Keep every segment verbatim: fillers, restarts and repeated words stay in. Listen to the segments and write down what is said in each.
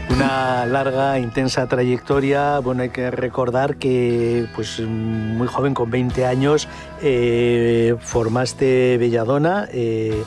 Una larga, intensa trayectoria. Bueno, hay que recordar que pues muy joven, con veinte años, eh, formaste Belladona, eh,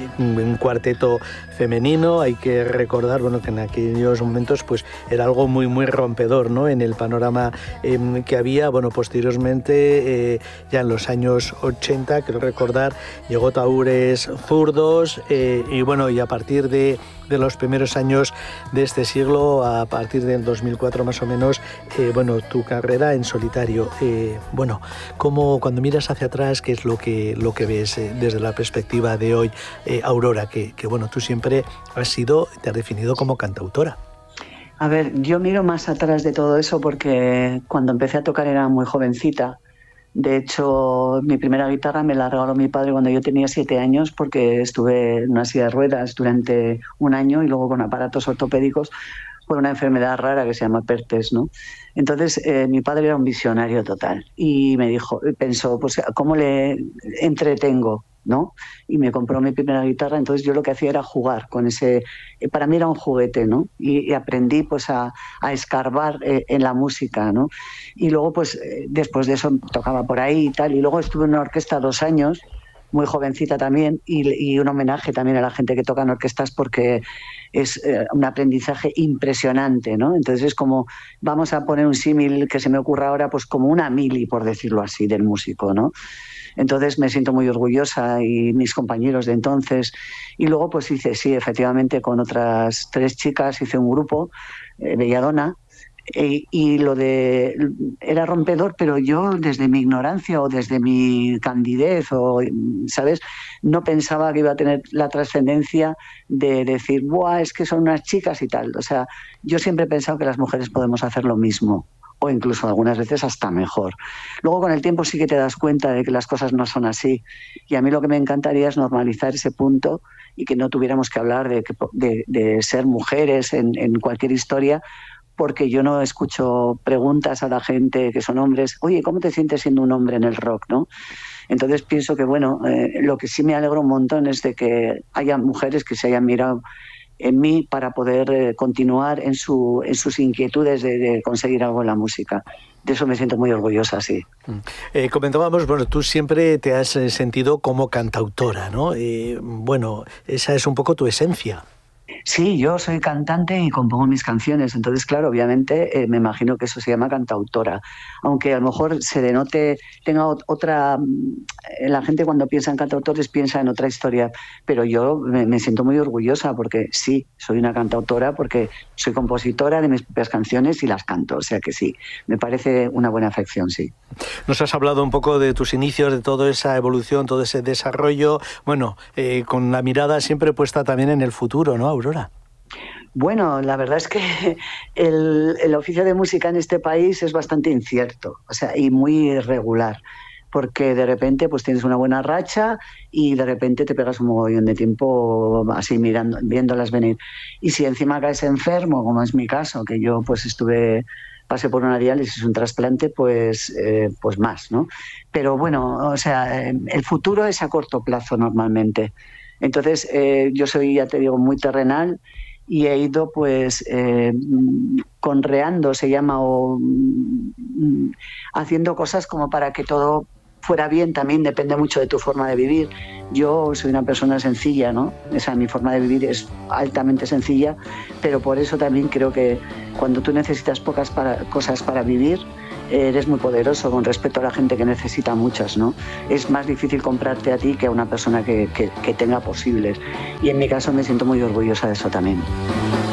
un cuarteto femenino. Hay que recordar, bueno, que en aquellos momentos pues era algo muy muy rompedor, ¿no?, en el panorama eh, que había. Bueno, posteriormente, eh, ya en los años ochenta, creo recordar, llegó Tahúres Zurdos, eh, y bueno, y a partir de, de los primeros años de este siglo, a partir del dos mil cuatro más o menos, eh, bueno, tu carrera en solitario. Eh, bueno, ¿cómo, cuando miras hacia atrás, qué es lo que, lo que ves eh, desde la perspectiva de hoy, eh, Aurora, que, que bueno, tú siempre has sido, te has definido como cantautora? A ver, yo miro más atrás de todo eso porque cuando empecé a tocar era muy jovencita. De hecho, mi primera guitarra me la regaló mi padre cuando yo tenía siete años, porque estuve en una silla de ruedas durante un año y luego con aparatos ortopédicos por una enfermedad rara que se llama Pertes, ¿no? Entonces, eh, mi padre era un visionario total y me dijo, pensó, pues, ¿cómo le entretengo?, ¿no? Y me compró mi primera guitarra. Entonces yo lo que hacía era jugar con ese, para mí era un juguete, ¿no? Y, y aprendí pues a, a escarbar eh, en la música, ¿no? Y luego pues eh, después de eso tocaba por ahí y tal, y luego estuve en una orquesta dos años, muy jovencita también, y, y un homenaje también a la gente que toca en orquestas, porque es eh, un aprendizaje impresionante, ¿no? Entonces es como, vamos a poner un símil que se me ocurra ahora, pues como una mili, por decirlo así, del músico, ¿no? Entonces me siento muy orgullosa, y mis compañeros de entonces. Y luego pues hice, sí, efectivamente, con otras tres chicas hice un grupo, eh, Belladona, y, y lo de era rompedor, pero yo desde mi ignorancia o desde mi candidez, o, ¿sabes?, no pensaba que iba a tener la trascendencia de decir, ¡buah, es que son unas chicas y tal! O sea, yo siempre he pensado que las mujeres podemos hacer lo mismo, o incluso algunas veces hasta mejor. Luego con el tiempo sí que te das cuenta de que las cosas no son así, y a mí lo que me encantaría es normalizar ese punto y que no tuviéramos que hablar de, de, de ser mujeres en, en cualquier historia, porque yo no escucho preguntas a la gente que son hombres, oye, ¿cómo te sientes siendo un hombre en el rock?, ¿no? Entonces pienso que, bueno, eh, lo que sí me alegro un montón es de que haya mujeres que se hayan mirado en mí para poder eh, continuar en, su, en sus inquietudes de, de conseguir algo en la música. De eso me siento muy orgullosa, sí. Eh, comentábamos, bueno, tú siempre te has sentido como cantautora, ¿no? Eh, bueno, esa es un poco tu esencia. Sí, yo soy cantante y compongo mis canciones, entonces, claro, obviamente eh, me imagino que eso se llama cantautora, aunque a lo mejor se denote, tenga otra, la gente cuando piensa en cantautores piensa en otra historia, pero yo me, me siento muy orgullosa porque sí, soy una cantautora, porque soy compositora de mis propias canciones y las canto, o sea que sí, me parece una buena afección, sí. Nos has hablado un poco de tus inicios, de toda esa evolución, todo ese desarrollo, bueno, eh, con la mirada siempre puesta también en el futuro, ¿no, Aurora? Bueno, la verdad es que el, el oficio de música en este país es bastante incierto, o sea, y muy irregular, porque de repente pues tienes una buena racha y de repente te pegas un mogollón de tiempo así mirando, viéndolas venir. Y si encima caes enfermo, como es mi caso, que yo pues estuve, pasé por una diálisis, un trasplante, pues, eh, pues más, ¿no? Pero bueno, o sea, el futuro es a corto plazo normalmente. Entonces, eh, yo soy, ya te digo, muy terrenal, y he ido pues eh, conreando, se llama, o mm, haciendo cosas como para que todo fuera bien. También depende mucho de tu forma de vivir. Yo soy una persona sencilla, ¿no? O sea, mi forma de vivir es altamente sencilla, pero por eso también creo que cuando tú necesitas pocas para, cosas para vivir, eres muy poderoso con respecto a la gente que necesita muchas, ¿no? Es más difícil comprarte a ti que a una persona que, que, que tenga posibles. Y en mi caso me siento muy orgullosa de eso también.